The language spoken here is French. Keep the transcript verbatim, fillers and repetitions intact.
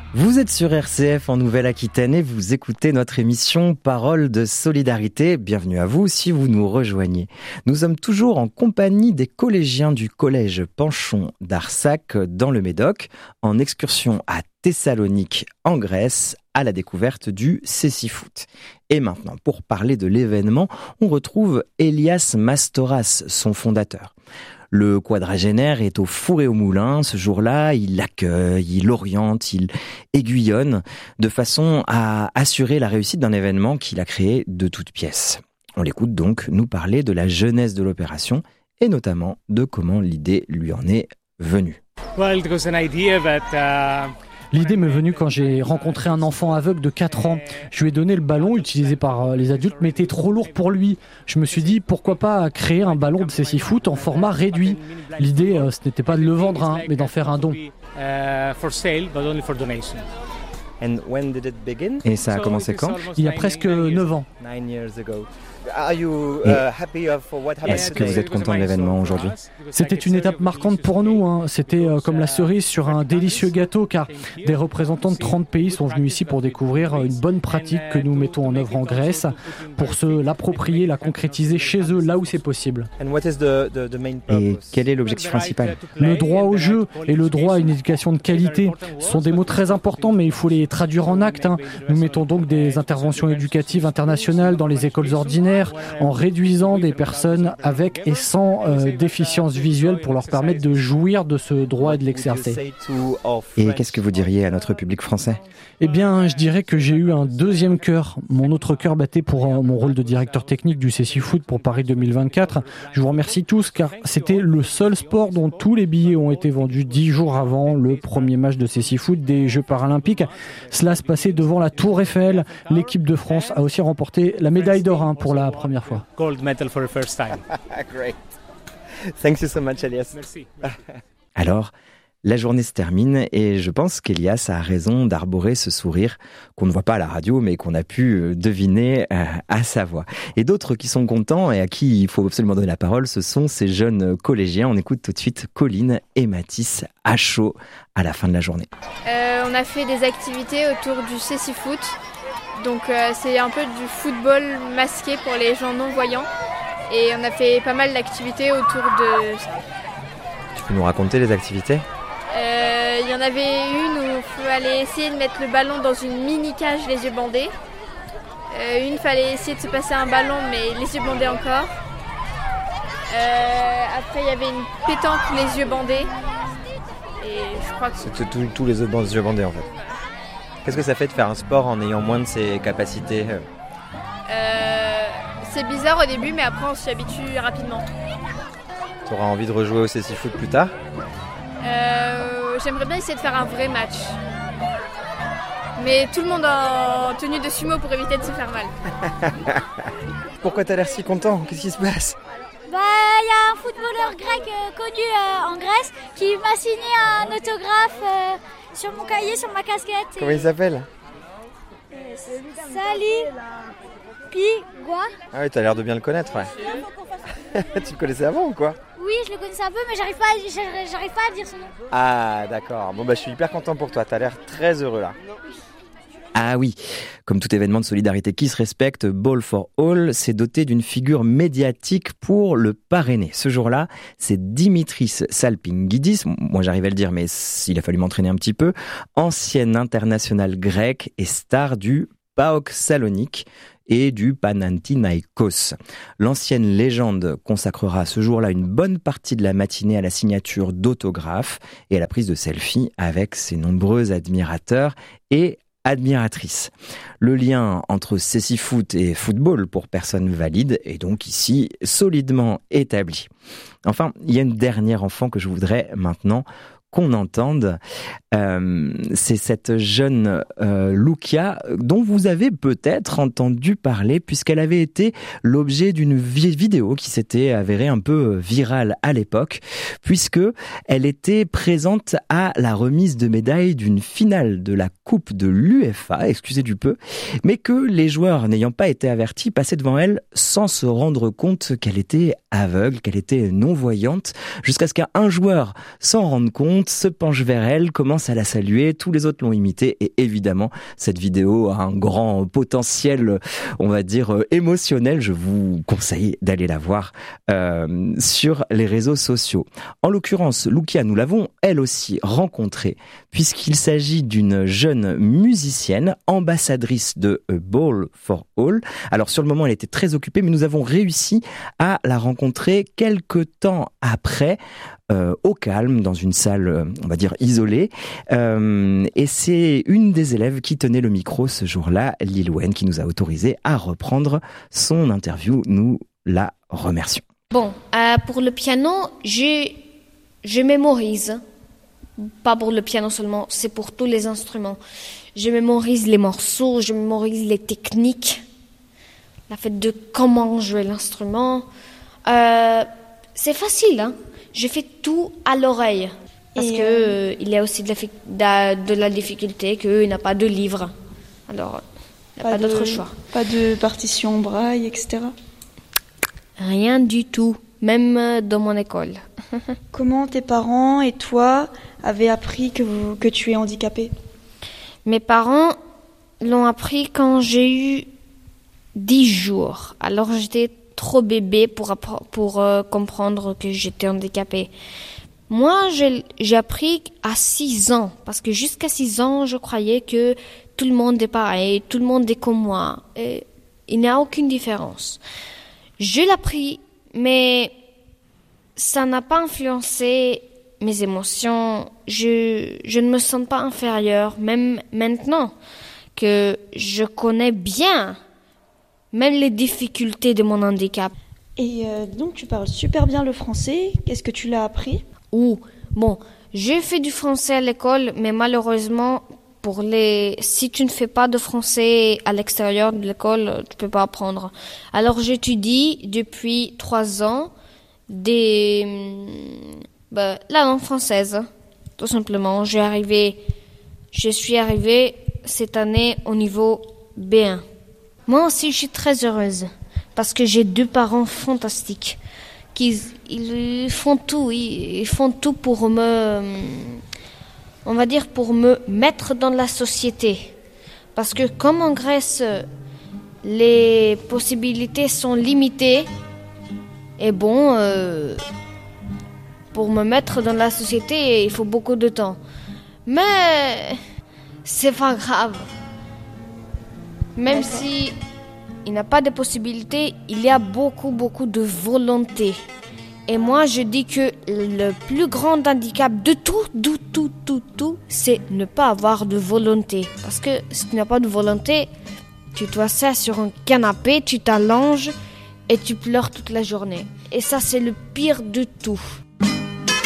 Vous êtes sur R C F en Nouvelle-Aquitaine et vous écoutez notre émission Parole de solidarité. Bienvenue à vous si vous nous rejoignez. Nous sommes toujours en compagnie des collégiens du collège Panchon d'Arsac dans le Médoc, en excursion à Thessalonique en Grèce à la découverte du Cécifoot. Et maintenant, pour parler de l'événement, on retrouve Elias Mastoras, son fondateur. Le quadragénaire est au four et au moulin. Ce jour-là, il accueille, il oriente, il aiguillonne de façon à assurer la réussite d'un événement qu'il a créé de toutes pièces. On l'écoute donc nous parler de la genèse de l'opération et notamment de comment l'idée lui en est venue. Well, it was an idea that, uh... L'idée m'est venue quand j'ai rencontré un enfant aveugle de quatre ans. Je lui ai donné le ballon utilisé par les adultes, mais était trop lourd pour lui. Je me suis dit, pourquoi pas créer un ballon de Cécifoot en format réduit. L'idée, ce n'était pas de le vendre, hein, mais d'en faire un don. Et ça a commencé quand ? Il y a presque neuf ans. Est-ce que vous êtes content de l'événement aujourd'hui ? C'était une étape marquante pour nous. Hein. C'était euh, comme la cerise sur un délicieux gâteau, car des représentants de trente pays sont venus ici pour découvrir une bonne pratique que nous mettons en œuvre en Grèce, pour se l'approprier, la concrétiser chez eux, là où c'est possible. Et quel est l'objectif principal ? Le droit au jeu et le droit à une éducation de qualité sont des mots très importants, mais il faut les traduire en actes. Hein. Nous mettons donc des interventions éducatives internationales dans les écoles ordinaires, en réduisant des personnes avec et sans euh, déficience visuelle pour leur permettre de jouir de ce droit et de l'exercer. Et qu'est-ce que vous diriez à notre public français ? Eh bien, je dirais que j'ai eu un deuxième cœur. Mon autre cœur battait pour euh, mon rôle de directeur technique du Cécifoot pour Paris deux mille vingt-quatre. Je vous remercie tous, car c'était le seul sport dont tous les billets ont été vendus dix jours avant le premier match de Cécifoot des Jeux paralympiques. Cela se passait devant la Tour Eiffel. L'équipe de France a aussi remporté la médaille d'or hein, pour la première fois. Gold medal for the first time. Great. Thank you so much, Elias. Merci. Alors, la journée se termine et je pense qu'Elias a raison d'arborer ce sourire qu'on ne voit pas à la radio mais qu'on a pu deviner à sa voix. Et d'autres qui sont contents et à qui il faut absolument donner la parole, ce sont ces jeunes collégiens. On écoute tout de suite Colline et Mathis à chaud à la fin de la journée. Euh, on a fait des activités autour du Cécifoot. Donc euh, c'est un peu du football masqué pour les gens non-voyants. Et on a fait pas mal d'activités autour de... Tu peux nous raconter les activités ? Il euh, y en avait une où il fallait essayer de mettre le ballon dans une mini-cage les yeux bandés. Euh, une, il fallait essayer de se passer un ballon mais les yeux bandés encore. Euh, après, il y avait une pétanque les yeux bandés. Et je crois que... C'était tous les autres yeux bandés en fait. Qu'est-ce que ça fait de faire un sport en ayant moins de ses capacités ? euh, C'est bizarre au début, mais après on s'y habitue rapidement. Tu auras envie de rejouer au Cécifoot plus tard ? euh, J'aimerais bien essayer de faire un vrai match. Mais tout le monde en tenue de sumo pour éviter de se faire mal. Pourquoi t'as l'air si content ? Qu'est-ce qui se passe ? Bah, il y a un footballeur grec euh, connu euh, en Grèce qui m'a signé un autographe euh, sur mon cahier, sur ma casquette. Comment il s'appelle ? euh, Sali Pigua. Ah oui, t'as l'air de bien le connaître, ouais. Tu le connaissais avant ou quoi ? Oui, je le connaissais un peu, mais j'arrive pas, à, j'arrive pas à dire son nom. Ah, d'accord. Bon, bah, je suis hyper content pour toi. T'as l'air très heureux là. Ah oui, comme tout événement de solidarité qui se respecte, Ball for All s'est doté d'une figure médiatique pour le parrainer. Ce jour-là, c'est Dimitris Salpingidis, moi j'arrive à le dire mais il a fallu m'entraîner un petit peu, ancienne internationale grecque et star du PAOK Salonique et du Panathinaikos. L'ancienne légende consacrera ce jour-là une bonne partie de la matinée à la signature d'autographes et à la prise de selfies avec ses nombreux admirateurs et admiratrice. Le lien entre Cécifoot et football pour personnes valides est donc ici solidement établi. Enfin, il y a une dernière enfant que je voudrais maintenant qu'on entende. Euh, c'est cette jeune euh, Lucia dont vous avez peut-être entendu parler puisqu'elle avait été l'objet d'une vi- vidéo qui s'était avérée un peu virale à l'époque puisque elle était présente à la remise de médailles d'une finale de la Coupe de l'U F A, excusez du peu, mais que les joueurs n'ayant pas été avertis passaient devant elle sans se rendre compte qu'elle était aveugle, qu'elle était non-voyante, jusqu'à ce qu'un joueur s'en rende compte monde se penche vers elle, commence à la saluer, tous les autres l'ont imitée et évidemment cette vidéo a un grand potentiel, on va dire émotionnel. Je vous conseille d'aller la voir euh, sur les réseaux sociaux. En l'occurrence, Lukia, nous l'avons elle aussi rencontrée puisqu'il s'agit d'une jeune musicienne, ambassadrice de A Ball for All. Alors sur le moment, elle était très occupée, mais nous avons réussi à la rencontrer quelques temps après, euh, au calme, dans une salle, on va dire, isolée. Euh, et c'est une des élèves qui tenait le micro ce jour-là, Lil Wen, qui nous a autorisé à reprendre son interview. Nous la remercions. Bon, euh, pour le piano, je, je mémorise. Pas pour le piano seulement, c'est pour tous les instruments. Je mémorise les morceaux, je mémorise les techniques, la fait de comment jouer l'instrument. Euh, c'est facile, hein. Je fais tout à l'oreille. Parce qu'il euh... euh, y a aussi de la, de, de la difficulté qu'il n'a pas de livre. Alors, il n'y a pas, pas d'autre choix. Pas de partition braille, et cetera. Rien du tout, même dans mon école. Comment tes parents et toi avez appris que, vous, que tu es handicapée ? Mes parents l'ont appris quand j'ai eu dix jours. Alors j'étais trop bébé pour, pour euh, comprendre que j'étais handicapée. Moi, j'ai, j'ai appris à six ans, parce que jusqu'à six ans, je croyais que tout le monde est pareil, tout le monde est comme moi. Et il n'y a aucune différence. Je l'ai appris, mais ça n'a pas influencé mes émotions. Je, je ne me sens pas inférieure, même maintenant que je connais bien même les difficultés de mon handicap. Et euh, donc tu parles super bien le français. Qu'est-ce que tu l'as appris ? Ouh, bon, j'ai fait du français à l'école, mais malheureusement, pour les, si tu ne fais pas de français à l'extérieur de l'école, tu peux pas apprendre. Alors j'étudie depuis trois ans des, bah, la langue française, tout simplement. J'ai arrivé, je suis arrivée cette année au niveau B un. Moi aussi, je suis très heureuse parce que j'ai deux parents fantastiques qui ils font tout, ils font tout pour me, on va dire pour me mettre dans la société. Parce que comme en Grèce, les possibilités sont limitées. Et bon, euh, pour me mettre dans la société, il faut beaucoup de temps. Mais c'est pas grave. Même si il n'y a pas de possibilité, il y a beaucoup, beaucoup de volonté. Et moi, je dis que le plus grand handicap de tout, tout, tout, tout, tout, c'est ne pas avoir de volonté. Parce que si tu n'as pas de volonté, tu t'assois sur un canapé, tu t'allonges et tu pleures toute la journée. Et ça, c'est le pire de tout.